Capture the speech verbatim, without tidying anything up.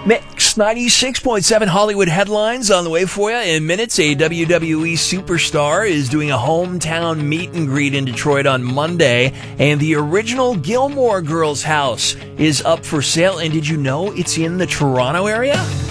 Mix ninety-six point seven Hollywood headlines on the way for you. In minutes, a W W E superstar is doing a hometown meet and greet in Detroit on Monday, and the original Gilmore Girls house is up for sale. And did you know it's in the Toronto area?